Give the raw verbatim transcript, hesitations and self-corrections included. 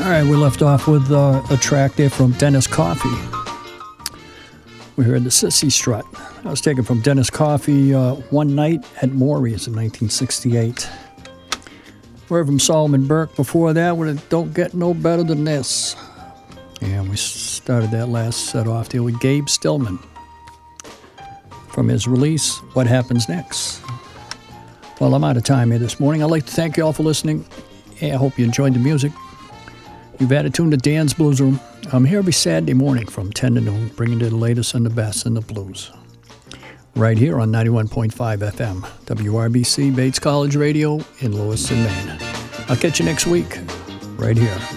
right, we left off with uh, a track there from Dennis Coffey. We heard the Sissy Strut. That was taken from Dennis Coffey, uh, One Night at Maury's in nineteen sixty-eight. We heard from Solomon Burke before that with it Don't Get No Better Than This. And we started that last set off there with Gabe Stillman from his release, What Happens Next. Well, I'm out of time here this morning. I'd like to thank you all for listening. I hope you enjoyed the music. You've had it tuned to Dan's Blues Room. I'm here every Saturday morning from ten to noon, bringing you the latest and the best in the blues. Right here on ninety-one point five F M, W R B C Bates College Radio in Lewiston, Maine. I'll catch you next week, right here.